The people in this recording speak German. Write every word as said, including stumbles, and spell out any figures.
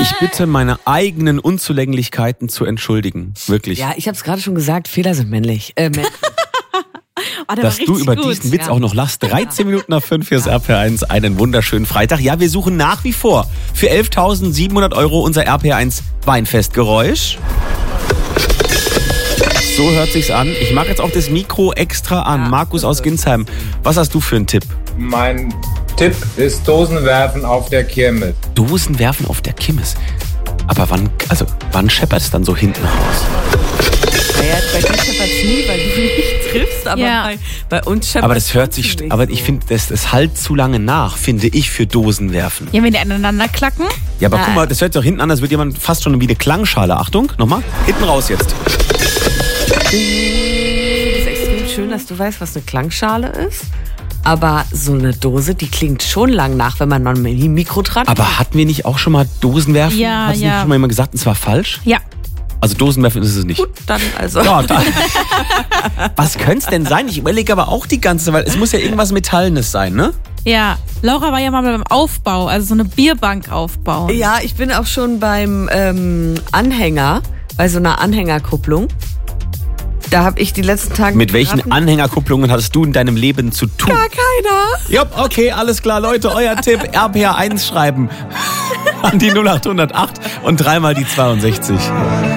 mich bitte, meine eigenen Unzulänglichkeiten zu entschuldigen. Wirklich. Ja, ich habe es gerade schon gesagt, Fehler sind männlich. Äh, männlich. Oh, der Dass war du richtig über gut. diesen Witz Ja. auch noch lachst. dreizehn Minuten nach fünf, hier ist R P R eins. Einen wunderschönen Freitag. Ja, wir suchen nach wie vor für elftausendsiebenhundert Euro unser R P R eins Weinfestgeräusch. So hört sich's an. Ich mache jetzt auch das Mikro extra an. Ja. Markus aus Ginsheim, was hast du für einen Tipp? Mein Tipp ist Dosenwerfen auf der Kirmes. Dosen werfen auf der Kirmes. Aber wann, also, wann scheppert es dann so hinten raus? Naja, bei dir scheppert's nie, weil du nicht triffst, aber Ja. bei, bei uns scheppert's Aber das hört sich, nicht aber so. ich finde, das, das halt zu lange nach, finde ich, für Dosen werfen. Ja, wenn die aneinander klacken. Ja, aber Nein. guck mal, das hört sich doch hinten an, als würde jemand fast schon wie eine Klangschale. Achtung, nochmal, hinten raus jetzt. Es ist extrem schön, dass du weißt, was eine Klangschale ist. Aber so eine Dose, die klingt schon lang nach, wenn man mal mit dem Mikro dran Aber hatten wir nicht auch schon mal Dosen werfen? Ja, Hat es ja. nicht schon mal jemand gesagt, es war falsch? Ja. Also Dosen werfen ist es nicht. Gut, dann also. Ja, da. Was könnte es denn sein? Ich überlege aber auch die ganze Zeit, weil es muss ja irgendwas Metallenes sein, ne? Ja. Laura war ja mal beim Aufbau, also so eine Bierbank aufbauen. Ja, ich bin auch schon beim ähm, Anhänger, bei so einer Anhängerkupplung. Da habe ich die letzten Tage Mit welchen geraten. Anhängerkupplungen hattest du in deinem Leben zu tun? Gar keiner. Ja, okay, alles klar, Leute, euer Tipp, R P R eins schreiben an die null acht null acht und dreimal die zweiundsechzig.